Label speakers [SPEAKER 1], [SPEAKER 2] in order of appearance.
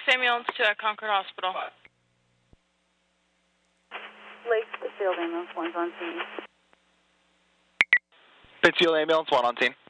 [SPEAKER 1] Ambulance 2 at Concord Hospital.
[SPEAKER 2] Lake Pittsfield Ambulance 1's on scene.
[SPEAKER 3] Pittsfield Ambulance 1 on scene.